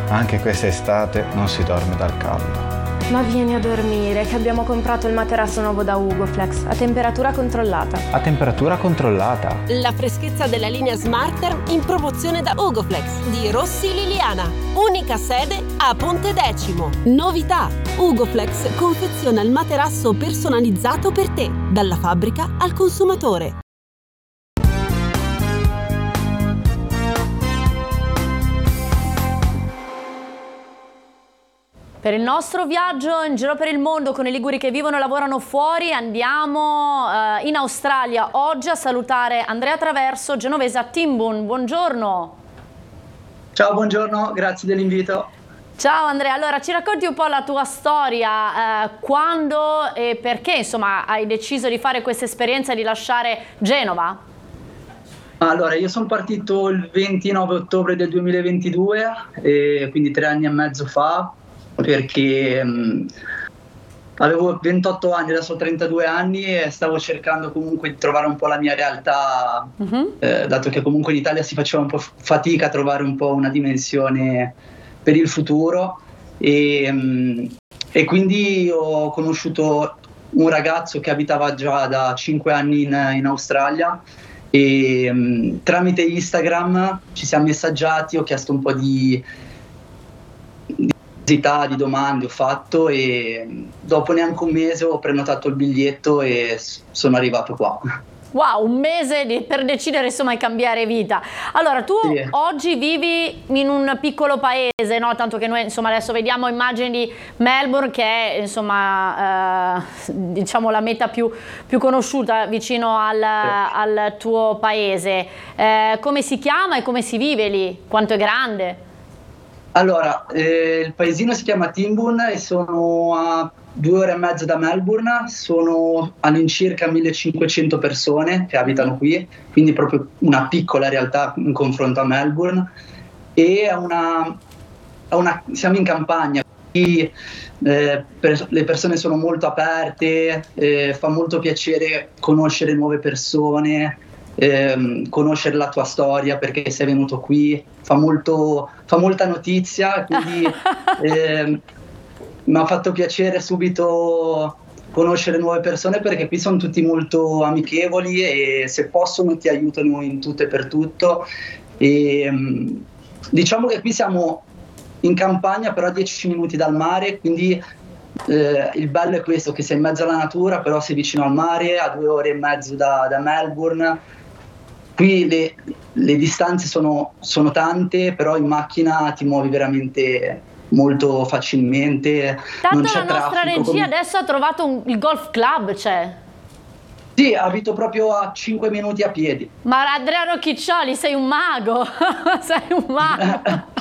Anche quest'estate non si dorme dal caldo. Ma vieni a dormire, che abbiamo comprato il materasso nuovo da Ugoflex, a temperatura controllata. A temperatura controllata? La freschezza della linea Smarter in promozione da Ugoflex di Rossi Liliana. Unica sede a Ponte Decimo. Novità: Ugoflex confeziona il materasso personalizzato per te, dalla fabbrica al consumatore. Per il nostro viaggio in giro per il mondo con i liguri che vivono e lavorano fuori andiamo in Australia oggi a salutare Andrea Traverso, genovese a Timboon. Buongiorno. Ciao, buongiorno, grazie dell'invito. Ciao Andrea, allora ci racconti un po' la tua storia, quando e perché insomma hai deciso di fare questa esperienza e di lasciare Genova? Allora, io sono partito il 29 ottobre del 2022, quindi 3 anni e mezzo fa, perché avevo 28 anni, adesso ho 32 anni e stavo cercando comunque di trovare un po' la mia realtà, dato che comunque in Italia si faceva un po' fatica a trovare un po' una dimensione per il futuro e quindi ho conosciuto un ragazzo che abitava già da 5 anni in Australia e tramite Instagram ci siamo messaggiati, ho chiesto un po' di domande ho fatto e dopo neanche un mese ho prenotato il biglietto e sono arrivato qua. Wow, un mese per decidere insomma di cambiare vita. Allora tu Sì. Oggi vivi in un piccolo paese, no? Tanto che noi insomma adesso vediamo immagini di Melbourne che è insomma diciamo la meta più conosciuta vicino al tuo paese. Come si chiama e come si vive lì? Quanto è grande? Allora, il paesino si chiama Timboon e sono a 2 ore e mezza da Melbourne, sono all'incirca 1500 persone che abitano qui, quindi proprio una piccola realtà in confronto a Melbourne e siamo in campagna, quindi le persone sono molto aperte, fa molto piacere conoscere nuove persone, conoscere la tua storia perché sei venuto qui, fa molta notizia, quindi mi ha fatto piacere subito conoscere nuove persone perché qui sono tutti molto amichevoli e se possono ti aiutano in tutto e per tutto e diciamo che qui siamo in campagna però a 10 minuti dal mare, quindi il bello è questo, che sei in mezzo alla natura però sei vicino al mare, a 2 ore e mezzo da Melbourne. Qui le distanze sono tante, però in macchina ti muovi veramente molto facilmente. Tanto non c'è la nostra traffico, regia adesso ha trovato il golf club, c'è. Sì, abito proprio a 5 minuti a piedi. Ma Adriano Chiccioli, sei un mago, sei un mago.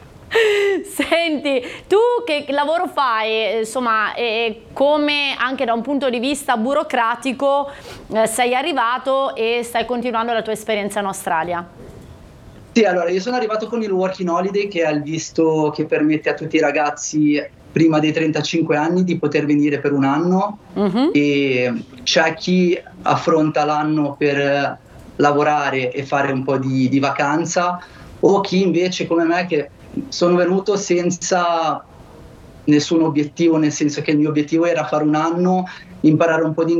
Senti, tu che lavoro fai, insomma, e come anche da un punto di vista burocratico sei arrivato e stai continuando la tua esperienza in Australia? Sì, allora io sono arrivato con il Working Holiday, che è il visto che permette a tutti i ragazzi prima dei 35 anni di poter venire per un anno e c'è chi affronta l'anno per lavorare e fare un po' di vacanza o chi invece come me che sono venuto senza nessun obiettivo, nel senso che il mio obiettivo era fare un anno, imparare un po' di